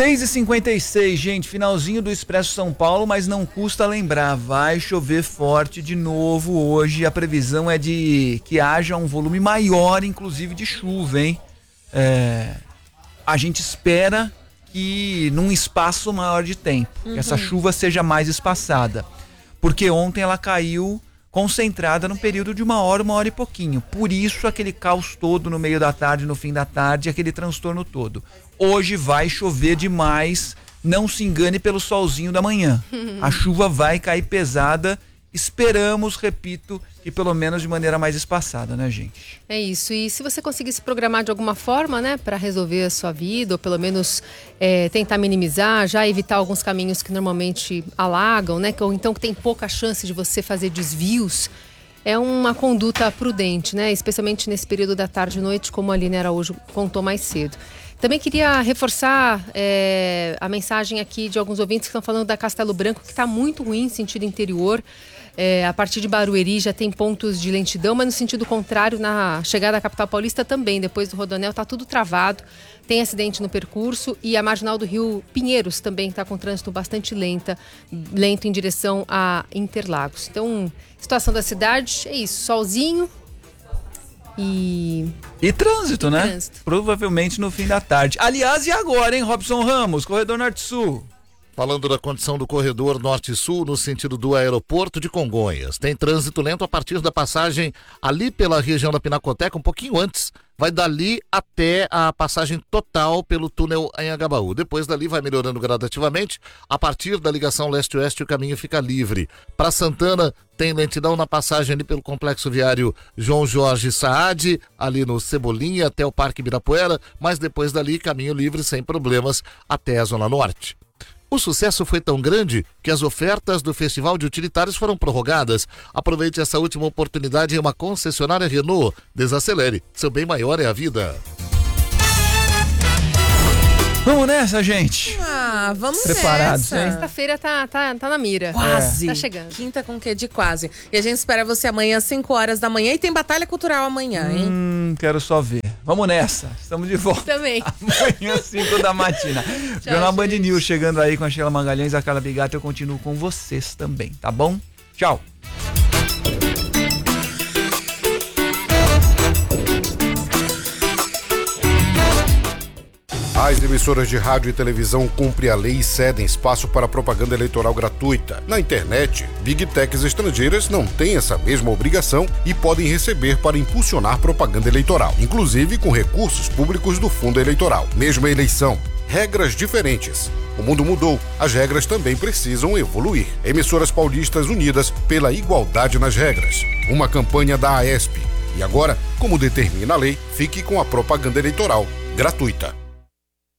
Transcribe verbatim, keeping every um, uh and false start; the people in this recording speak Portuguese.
seis e cinquenta e seis, gente, finalzinho do Expresso São Paulo, mas não custa lembrar, vai chover forte de novo hoje. A previsão é de que haja um volume maior, inclusive de chuva, hein? É, a gente espera que num espaço maior de tempo, uhum. que essa chuva seja mais espaçada, porque ontem ela caiu concentrada num período de uma hora, uma hora e pouquinho. Por isso aquele caos todo no meio da tarde, no fim da tarde, aquele transtorno todo. Hoje vai chover demais, não se engane pelo solzinho da manhã. A chuva vai cair pesada, esperamos, repito, que pelo menos de maneira mais espaçada, né, gente? É isso, e se você conseguir se programar de alguma forma, né, para resolver a sua vida, ou pelo menos é, tentar minimizar, já evitar alguns caminhos que normalmente alagam, né, ou então que tem pouca chance de você fazer desvios, é uma conduta prudente, né, especialmente nesse período da tarde e noite, como a Aline Araújo contou mais cedo. Também queria reforçar é, a mensagem aqui de alguns ouvintes que estão falando da Castelo Branco, que está muito ruim em sentido interior. É, a partir de Barueri já tem pontos de lentidão, mas no sentido contrário, na chegada à capital paulista também, depois do Rodoanel, está tudo travado. Tem acidente no percurso e a marginal do Rio Pinheiros também está com trânsito bastante lenta, lento em direção a Interlagos. Então, situação da cidade é isso, solzinho. E... E trânsito, e né? Trânsito. Provavelmente no fim da tarde. Aliás, e agora, hein, Robson Ramos, Corredor Norte-Sul? Falando da condição do corredor Norte-Sul no sentido do aeroporto de Congonhas. Tem trânsito lento a partir da passagem ali pela região da Pinacoteca, um pouquinho antes. Vai dali até a passagem total pelo túnel Anhangabaú. Depois dali vai melhorando gradativamente. A partir da ligação leste-oeste o caminho fica livre. Para Santana tem lentidão na passagem ali pelo complexo viário João Jorge Saad, ali no Cebolinha até o Parque Ibirapuera, mas depois dali caminho livre sem problemas até a Zona Norte. O sucesso foi tão grande que as ofertas do Festival de Utilitários foram prorrogadas. Aproveite essa última oportunidade em uma concessionária Renault. Desacelere, seu bem maior é a vida. Vamos nessa, gente. Ah, vamos Preparados, nessa. hein? Sexta-feira tá, tá, tá na mira. Quase. É. Tá chegando. Quinta com quê de quase. E a gente espera você amanhã às cinco horas da manhã. E tem Batalha Cultural amanhã, hein? Hum, quero só ver. Vamos nessa. Estamos de volta. Também. Amanhã, cinco da matina. Jornal Band News chegando aí com a Sheila Magalhães e a Carla Bigato. Eu continuo com vocês também, tá bom? Tchau. As emissoras de rádio e televisão cumprem a lei e cedem espaço para propaganda eleitoral gratuita. Na internet, Big Techs estrangeiras não têm essa mesma obrigação e podem receber para impulsionar propaganda eleitoral, inclusive com recursos públicos do fundo eleitoral. Mesma eleição, regras diferentes. O mundo mudou, as regras também precisam evoluir. Emissoras paulistas unidas pela igualdade nas regras. Uma campanha da AESP. E agora, como determina a lei, fique com a propaganda eleitoral gratuita.